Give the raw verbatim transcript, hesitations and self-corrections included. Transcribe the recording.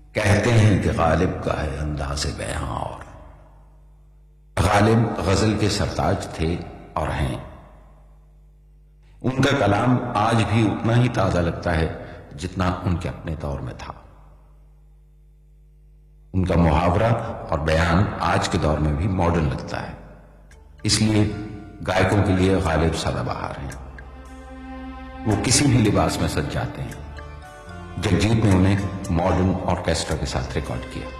कहते हैं कि गालिब का है अंदाज़े बयां, और गालिब गजल के सरताज थे और हैं। उनका कलाम आज भी उतना ही ताजा लगता है जितना उनके अपने दौर में था। उनका मुहावरा और बयान आज के दौर में भी मॉडर्न लगता है, इसलिए गायकों के लिए गालिब सदाबहार हैं। वो किसी भी लिबास में सज जाते हैं। जगजीत ने उन्हें मॉडर्न ऑर्केस्ट्रा के साथ रिकॉर्ड किया।